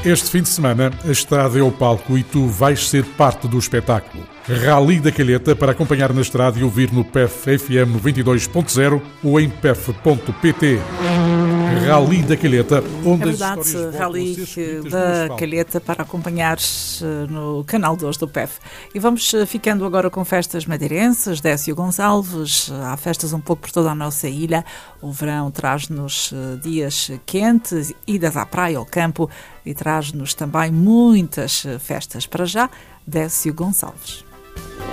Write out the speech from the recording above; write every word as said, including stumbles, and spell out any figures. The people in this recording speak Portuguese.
Este fim de semana, a estrada é o palco e tu vais ser parte do espetáculo. Rally da Calheta para acompanhar na estrada e ouvir no P E F F M noventa e dois ponto zero ou em P E F ponto P T. Rally da Calheta, onde é verdade, as histórias Rally voltam a da ser Calheta para acompanhar no canal dois do P E F. E vamos ficando agora com festas madeirenses, Décio Gonçalves, há festas um pouco por toda a nossa ilha. O verão traz-nos dias quentes, idas à praia, ao campo, e traz-nos também muitas festas. Para já, Décio Gonçalves.